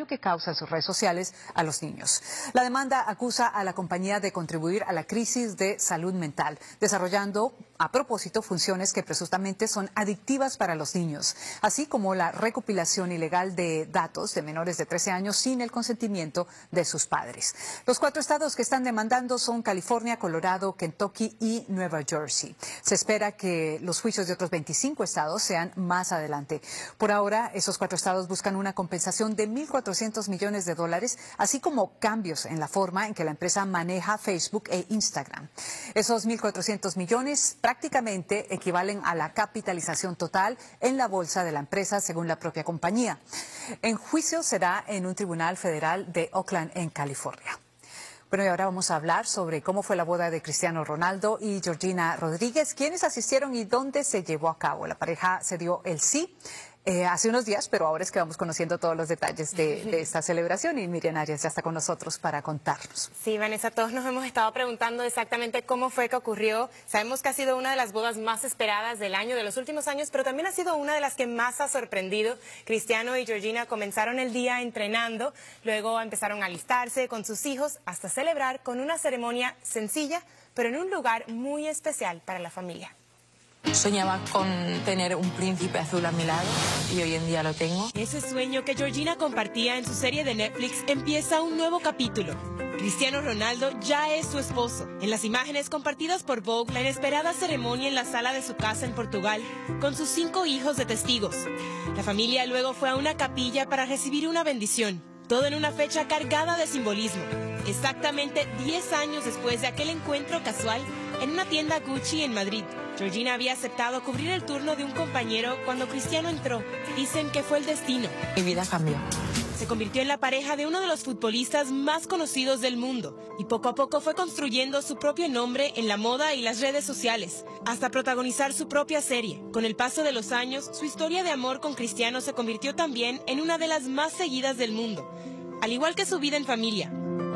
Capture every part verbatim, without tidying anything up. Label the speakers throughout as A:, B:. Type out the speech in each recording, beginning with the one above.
A: daño que causa en sus redes sociales a los niños. La demanda acusa a la compañía de contribuir a la crisis de salud mental, desarrollando a propósito funciones que presuntamente son adictivas para los niños, así como la recopilación ilegal de datos de menores de trece años sin el consentimiento de sus padres. Los cuatro estados que están demandando son California, Colorado, Kentucky y Nueva Jersey. Se espera que los juicios de otros veinticinco estados sean más adelante. Por ahora, esos cuatro estados buscan una compensación de mil cuatrocientos millones de dólares, así como cambios en la forma en que la empresa maneja Facebook e Instagram. Esos mil cuatrocientos millones prácticamente equivalen a la capitalización total en la bolsa de la empresa, según la propia compañía. El juicio será en un tribunal federal de Oakland, en California. Bueno, y ahora vamos a hablar sobre cómo fue la boda de Cristiano Ronaldo y Georgina Rodríguez, quiénes asistieron y dónde se llevó a cabo. La pareja se dio el sí Eh, hace unos días, pero ahora es que vamos conociendo todos los detalles de, de esta celebración y Miriam Arias ya está con nosotros para contarnos.
B: Sí, Vanessa, todos nos hemos estado preguntando exactamente cómo fue que ocurrió. Sabemos que ha sido una de las bodas más esperadas del año, de los últimos años, pero también ha sido una de las que más ha sorprendido. Cristiano y Georgina comenzaron el día entrenando, luego empezaron a alistarse con sus hijos hasta celebrar con una ceremonia sencilla, pero en un lugar muy especial para la familia.
C: Soñaba con tener un príncipe azul a mi lado y hoy en día lo tengo.
D: Ese sueño que Georgina compartía en su serie de Netflix empieza un nuevo capítulo. Cristiano Ronaldo ya es su esposo. En las imágenes compartidas por Vogue, la inesperada ceremonia en la sala de su casa en Portugal, con sus cinco hijos de testigos. La familia luego fue a una capilla para recibir una bendición. Todo en una fecha cargada de simbolismo. Exactamente diez años después de aquel encuentro casual en una tienda Gucci en Madrid. Georgina había aceptado cubrir el turno de un compañero cuando Cristiano entró. Dicen que fue el destino.
C: Mi vida cambió.
D: Se convirtió en la pareja de uno de los futbolistas más conocidos del mundo y poco a poco fue construyendo su propio nombre en la moda y las redes sociales, hasta protagonizar su propia serie. Con el paso de los años, su historia de amor con Cristiano se convirtió también en una de las más seguidas del mundo, al igual que su vida en familia.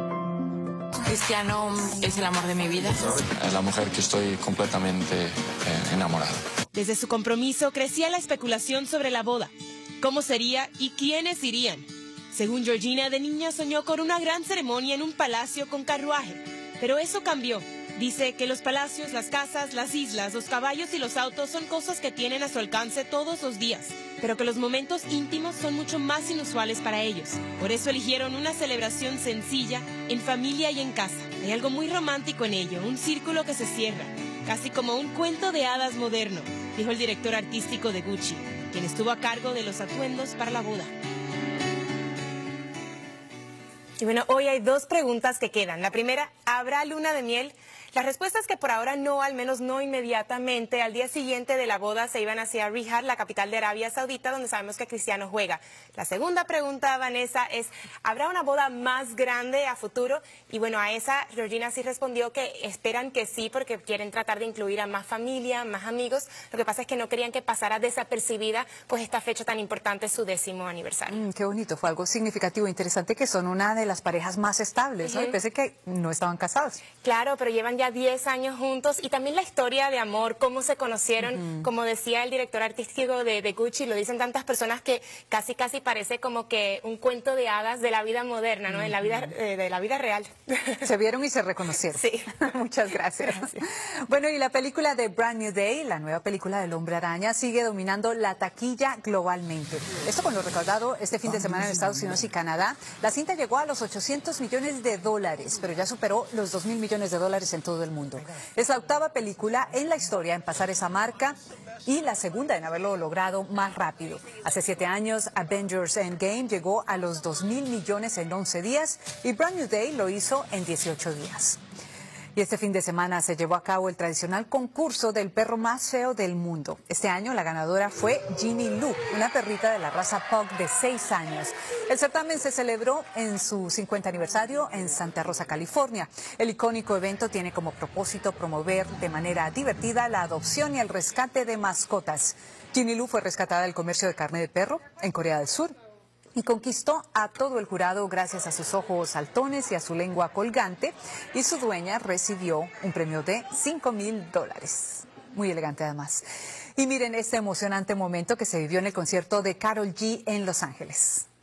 C: Cristiano es el amor de mi vida.
E: Es la mujer que estoy completamente eh, enamorado.
D: Desde su compromiso crecía la especulación sobre la boda. ¿Cómo sería y quiénes irían? Según Georgina, de niña soñó con una gran ceremonia en un palacio con carruaje. Pero eso cambió. Dice que los palacios, las casas, las islas, los caballos y los autos son cosas que tienen a su alcance todos los días, pero que los momentos íntimos son mucho más inusuales para ellos. Por eso eligieron una celebración sencilla, en familia y en casa. Hay algo muy romántico en ello, un círculo que se cierra, casi como un cuento de hadas moderno, dijo el director artístico de Gucci, quien estuvo a cargo de los atuendos para la boda.
B: Y bueno, hoy hay dos preguntas que quedan. La primera, ¿habrá luna de miel? La respuesta es que por ahora no, al menos no inmediatamente. Al día siguiente de la boda se iban hacia Riyadh, la capital de Arabia Saudita, donde sabemos que Cristiano juega. La segunda pregunta, Vanessa, es ¿habrá una boda más grande a futuro? Y bueno, a esa Georgina sí respondió que esperan que sí, porque quieren tratar de incluir a más familia, más amigos. Lo que pasa es que no querían que pasara desapercibida pues esta fecha tan importante, su décimo aniversario.
A: Mm, qué bonito, fue algo significativo e interesante, que son una de las parejas más estables, ¿no? Uh-huh. Y pensé que no estaban casados.
B: Claro, pero llevan ya diez años juntos, y también la historia de amor, cómo se conocieron, uh-huh. Como decía el director artístico de, de Gucci, lo dicen tantas personas que casi casi parece como que un cuento de hadas de la vida moderna, ¿no? Uh-huh. En la vida, eh, de la vida real.
A: Se vieron y se reconocieron.
B: Sí.
A: Muchas gracias. gracias. Bueno, y la película de Brand New Day, la nueva película del Hombre Araña, sigue dominando la taquilla globalmente. Esto con lo recaudado este fin de semana en Estados Unidos y Canadá. La cinta llegó a los ochocientos millones de dólares, pero ya superó los dos mil millones de dólares en todo el mundo. Es la octava película en la historia en pasar esa marca y la segunda en haberlo logrado más rápido. Hace siete años, Avengers Endgame llegó a los dos mil millones en once días y Brand New Day lo hizo en dieciocho días. Y este fin de semana se llevó a cabo el tradicional concurso del perro más feo del mundo. Este año la ganadora fue Ginny Lou, una perrita de la raza Pug de seis años. El certamen se celebró en su cincuenta aniversario en Santa Rosa, California. El icónico evento tiene como propósito promover de manera divertida la adopción y el rescate de mascotas. Ginny Lou fue rescatada del comercio de carne de perro en Corea del Sur y conquistó a todo el jurado gracias a sus ojos saltones y a su lengua colgante, y su dueña recibió un premio de cinco mil dólares. Muy elegante además. Y miren este emocionante momento que se vivió en el concierto de Karol G en Los Ángeles.